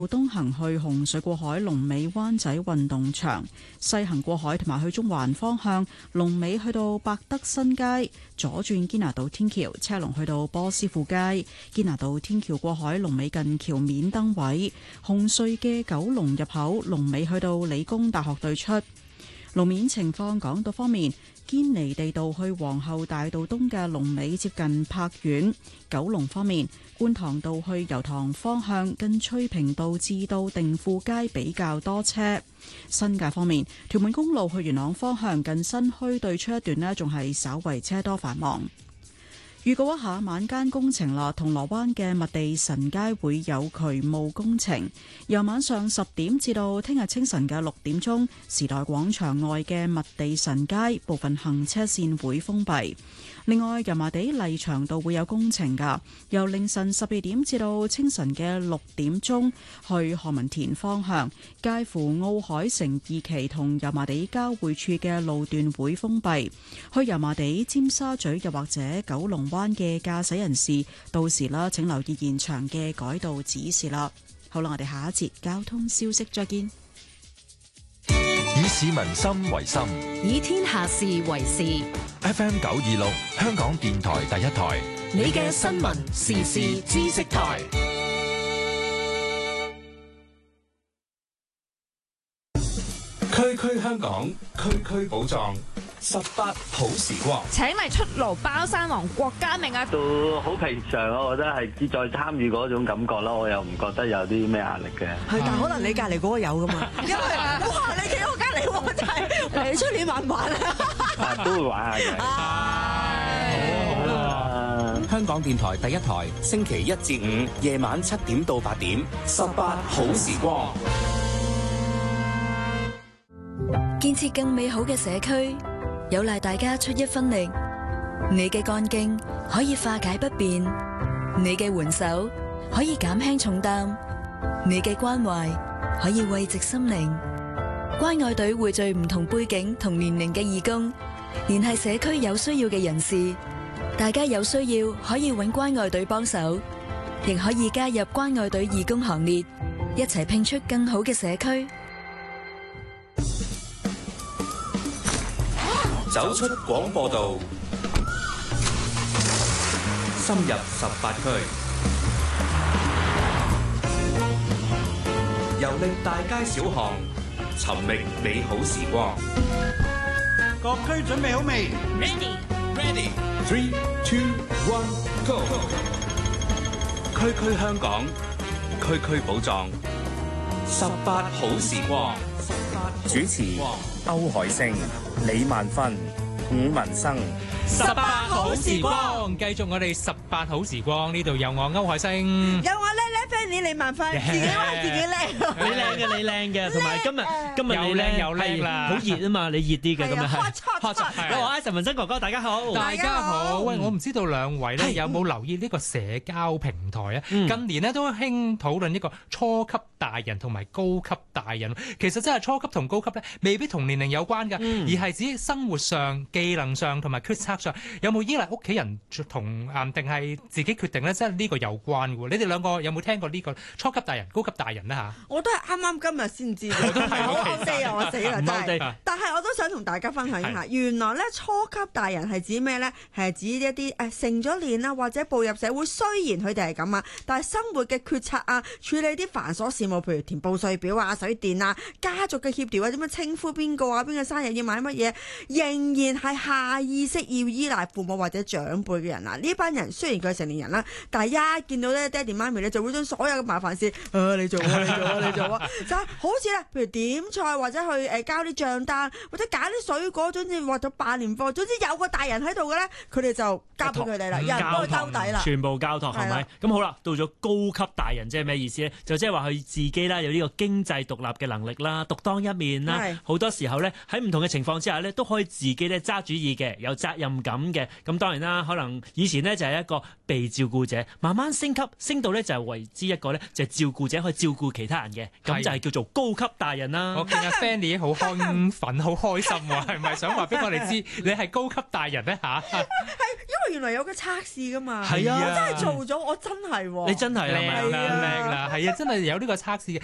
東行去洪水過海龍尾灣仔運動場，西行過海同埋去中環方向龍尾去到百德新街，左轉堅拿道天橋車龍去到波斯富街，堅拿道天橋過海龍尾近橋面燈位，紅隧嘅九龍入口龍尾去到理工大學對出。路面情況，港島方面，堅尼地道去皇后大道東嘅龍尾接近柏苑；九龍方面，觀塘道去油塘方向近翠屏道至到定富街比較多車。新界方面，屯門公路去元朗方向近新墟對出一段呢，仲係稍為車多繁忙。預告一下晚間工程啦，銅鑼灣嘅麥地臣街會有渠務工程，由晚上10點至到聽日清晨嘅6點鐘，時代廣場外嘅麥地臣街部分行車線會封閉。另外，油麻地麗翔道會有工程㗎，由凌晨12點至到清晨嘅6點鐘，去何文田方向，介乎奧海城2期同油麻地交匯處嘅路段會封閉。去油麻地、尖沙咀又或者九龍灣嘅駕駛人士，到時啦，請留意現場嘅改道指示啦。好啦，我哋下一節交通消息再見。 以市民心為心， 以天下事為事。 FM 926，香港電台第一台， 你嘅新聞時事知識台。 區區香港，區區寶藏，18好時光。 請嚟出爐包山王郭家明啊！ 都好平常咯，我覺得係志在參與嗰種感覺咯，我又唔覺得有啲咩壓力嘅。 係，但可能你隔離嗰個有噶嘛？因為哇，你企我隔離喎，真係你出年玩唔玩啊？ 都會玩下嘅。好香港電台第一台，星期1至5夜晚7點到8點，18好時光。 建設更美好嘅社區，有賴大家出一分力。你嘅幹勁可以化解不便，你嘅援手可以減輕重擔，你嘅關懷可以慰藉心靈。關愛隊匯聚唔同背景同年齡嘅義工，聯繫社區有需要嘅人士。大家有需要可以搵關愛隊幫手，亦可以加入關愛隊義工行列，一齊拼出更好嘅社區。 走出廣播道，深入18區，遊歷大街小巷，尋覓美好時光。 各區準備好未 ？Ready, 3, 2, 1, go！ 區區香港，區區寶藏，18好時光。主持歐海星、李萬芬、伍文生。 18好時光，繼續我哋18好時光，呢度有我歐海星， 有我叻叻 Fanny 李萬芬，自己話自己叻， 你靚嘅你靚嘅，同埋今日你靚又靚啦，好熱啊嘛，你熱啲嘅咁樣係。我係陳文生哥哥，大家好， 大家好。喂，我唔知道兩位咧有冇留意呢個社交平台啊？近年咧都興討論呢個初級大人同埋高級大人，其實真係初級同高級咧，未必同年齡有關㗎，而係指生活上、技能上同埋決策上有冇依賴屋企人同定係自己決定咧？即係呢個有關喎。你哋兩個有冇聽過呢個初級大人、高級大人咧嚇？ 我都係啱啱今日先知，我都係好地啊！我死啦真係。但係我都想同大家分享一下，原來咧初級大人係指咩咧？係指一啲成咗年啦，或者步入社會，雖然佢哋係咁啊，但係生活嘅決策啊，處理啲繁瑣事務，譬如填報稅表啊、水電啊、家族嘅協調啊、點樣稱呼邊個啊、邊個生日要買乜嘢，仍然係下意識要依賴父母或者長輩嘅人啊。呢班人雖然佢係成年人啦，但係一見到咧爹哋媽咪咧，就會將所有嘅麻煩事你做啊，你做啊，你做啊，就好似咧，譬如點菜或者去交啲帳單，或者揀啲水果，總之或者辦年貨，總之有個大人喺度嘅咧，佢哋就交俾佢哋啦，有人幫佢兜底啦， 全部交託係咪？咁好啦，到咗高級大人即係咩意思咧？就即係話佢自己啦，有呢個經濟獨立嘅能力啦，獨當一面啦，好多時候咧喺唔同嘅情況之下咧，都可以自己咧揸主意嘅，有責任感嘅。咁當然啦，可能以前咧就係一個被照顧者，慢慢升級升到咧就係為之一個咧就係照顧者，可以照顧其他人嘅，咁就係叫做高級大人啦。 我見阿 Fanny 好興奮，好開心喎，係咪想話俾我哋知你係高級大人咧嚇？ 係因為原來有個測試㗎嘛。 係啊， 我真係做咗，我真係喎。 你真係係咪？ 叻啦，係啊，真係有呢個測試嘅。